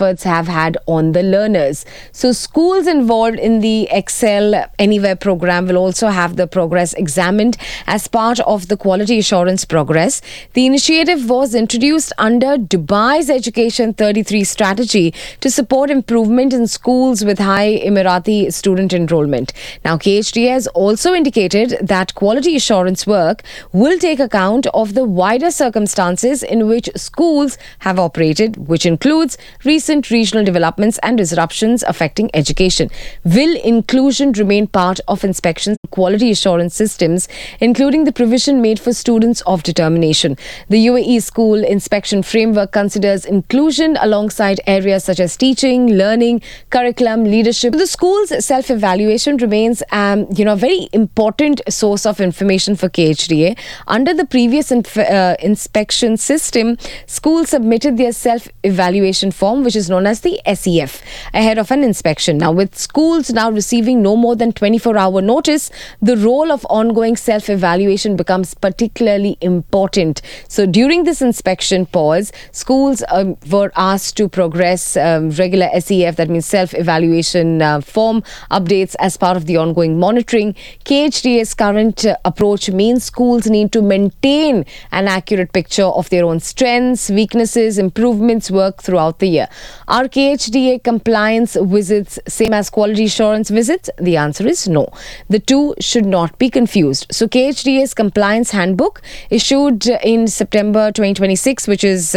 efforts have had on the learners. So schools involved in the Excel Anywhere program will also have the progress examined as part of the quality assurance progress. The initiative was introduced under Dubai's Education 33 strategy to support improvement in schools with high Emirati student enrollment. Now, KHDA has also indicated that quality assurance work will take account of the wider circumstances in which schools have operated, which includes recent regional developments and disruptions affecting education. Will inclusion remain part of inspections quality assurance systems, including the provision made for students of determination? The UAE School Inspection Framework considers inclusion alongside areas such as teaching, learning, curriculum, leadership. The school's self-evaluation remains a very important source of information for KHDA. Under the previous inspection system, schools submitted their self-evaluation form, which is known as the SEF, ahead of an inspection. Now, with schools now receiving no more than 24-hour notice, the role of ongoing self-evaluation becomes particularly important. So, during this inspection pause, schools were asked to progress regular SEF, that means self-evaluation form updates as part of the ongoing monitoring. KHDA's current approach means schools need to maintain an accurate picture of their own strengths, weaknesses, improvements work throughout the year. Are KHDA compliance visits same as quality assurance visits? The answer is no. The two should not be confused. So KHDA's compliance handbook issued in September 2026, which is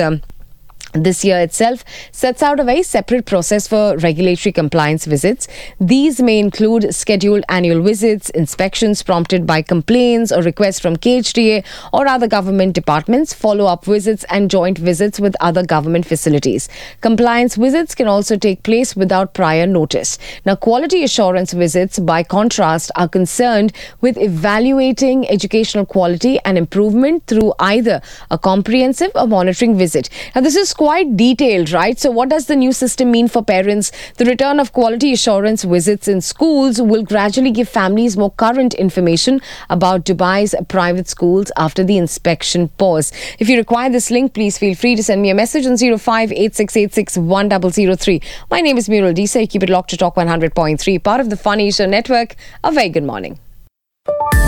this year itself, sets out a very separate process for regulatory compliance visits. These may include scheduled annual visits, inspections prompted by complaints or requests from KHDA or other government departments, follow-up visits and joint visits with other government facilities. Compliance visits can also take place without prior notice. Now, quality assurance visits, by contrast, are concerned with evaluating educational quality and improvement through either a comprehensive or monitoring visit. Now, this is quite detailed, right? So what does the new system mean for parents? The return of quality assurance visits in schools will gradually give families more current information about Dubai's private schools after the inspection pause. If you require this link, please feel free to send me a message on 0586861003. My name is Muriel Disa. You keep it locked to Talk 100.3, part of the Fun Asia network. A very good morning.